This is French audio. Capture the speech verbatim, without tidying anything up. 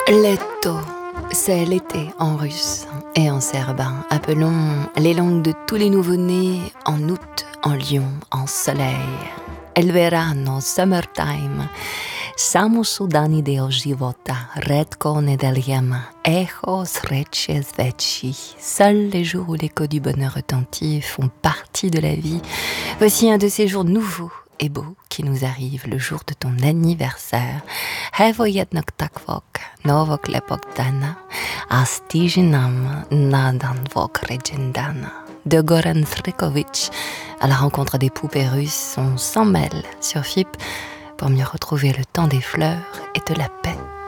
Letto, c'est l'été en russe et en serbe. Appelons les langues de tous les nouveau-nés en août, en lion, en soleil. El verano, summertime. Samo su dani del života, redko nedeljama, echo sreće zveći. Seuls les jours où l'écho du bonheur retentit font partie de la vie. Voici un de ces jours nouveaux et beaux qui nous arrive le jour de ton anniversaire. Evo jednog takvog novog lepog dana, a stiži nam na dan tvog rođendana. De Goran Sreković, à la rencontre des poupées russes, on s'en mêle sur F I P pour mieux retrouver le temps des fleurs et de la paix.